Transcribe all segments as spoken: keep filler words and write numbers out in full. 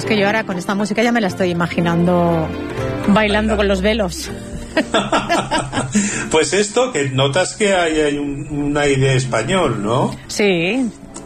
es que yo ahora con esta música ya me la estoy imaginando bailando con los velos. Pues esto, que notas que hay, hay un, un aire español, ¿no? Sí.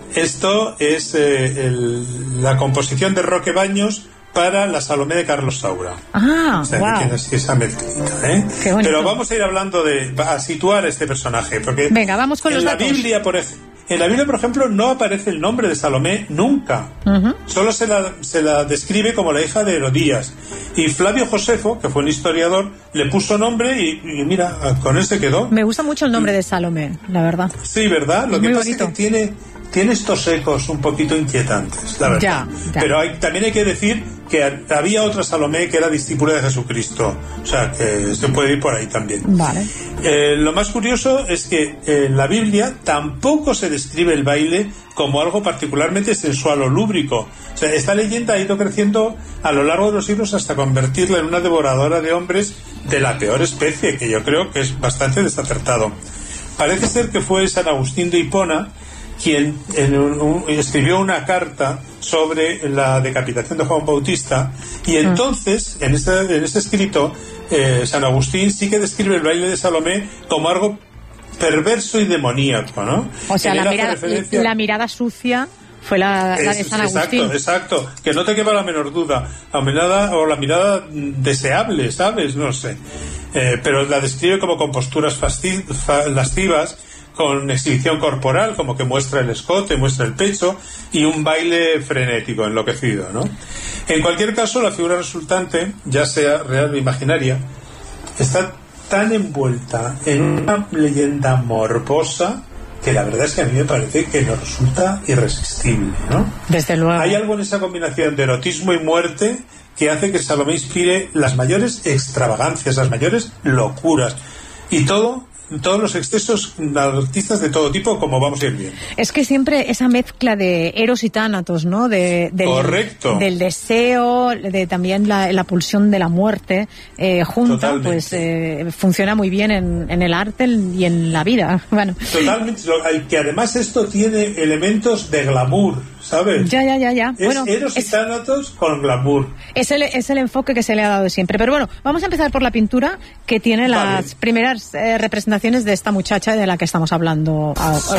Esto es eh, el, la composición de Roque Baños para la Salomé de Carlos Saura. Ah, o sea, wow. que tiene así esa mezclita, ¿eh? Qué bonito. Pero vamos a ir hablando de, a situar a este personaje, porque venga, vamos con en los la datos. Biblia, por ejemplo, en la Biblia, por ejemplo, no aparece el nombre de Salomé nunca. Uh-huh. Solo se la, se la describe como la hija de Herodías. Y Flavio Josefo, que fue un historiador, le puso nombre y, y mira, con él se quedó. Me gusta mucho el nombre de Salomé, la verdad. Sí, ¿verdad? Lo es que muy pasa bonito. es que tiene, tiene estos ecos un poquito inquietantes, la verdad. Ya, ya. Pero hay, también hay que decir que había otra Salomé que era discípula de Jesucristo. O sea, que se puede ir por ahí también. Vale. Eh, lo más curioso es que en la Biblia tampoco se describe el baile como algo particularmente sensual o lúbrico. O sea, esta leyenda ha ido creciendo a lo largo de los siglos hasta convertirla en una devoradora de hombres de la peor especie, que yo creo que es bastante desacertado. Parece ser que fue San Agustín de Hipona quien en un, un, escribió una carta sobre la decapitación de Juan Bautista, y entonces en este, en este escrito eh, San Agustín sí que describe el baile de Salomé como algo perverso y demoníaco, ¿no? O sea, la mirada, referencia... la mirada sucia fue la, la de San Agustín. Exacto, exacto, que no te quepa la menor duda. La mirada, o la mirada deseable, ¿sabes? No sé. Eh, pero la describe como con posturas fasti- fa- lascivas, con exhibición corporal, como que muestra el escote, muestra el pecho, y un baile frenético, enloquecido, ¿no? En cualquier caso, la figura resultante, ya sea real o imaginaria, está tan envuelta en una leyenda morbosa que la verdad es que a mí me parece que nos resulta irresistible, ¿no? Desde luego. Hay algo en esa combinación de erotismo y muerte que hace que Salomé inspire las mayores extravagancias, las mayores locuras, y todo todos los excesos de artistas de todo tipo, como vamos a ir bien. Es que siempre esa mezcla de Eros y Tánatos, ¿no? De, del, Correcto. Del deseo, de también la, la pulsión de la muerte, eh, junta, Totalmente. pues eh, funciona muy bien en, en el arte y en la vida. Bueno. Totalmente. Que además esto tiene elementos de glamour, ¿sabes? Ya, ya, ya, ya. Es bueno, Eros es, y Tánatos con glamour. Es el, es el enfoque que se le ha dado siempre. Pero bueno, vamos a empezar por la pintura, que tiene las vale. primeras eh, representaciones de esta muchacha de la que estamos hablando ahora.